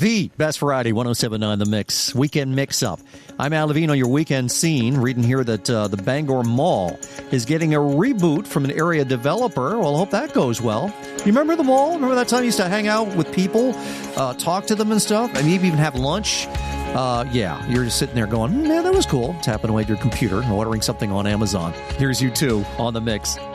The best variety, 107.9 The Mix, Weekend Mix-Up. I'm Al Levine on your weekend scene, reading here that the Bangor Mall is getting a reboot from an area developer. Well, I hope that goes well. You remember the mall? Remember that time you used to hang out with people, talk to them and stuff, and maybe even have lunch? Yeah, you're just sitting there going, that was cool. Tapping away at your computer and ordering something on Amazon. Here's you two on The Mix.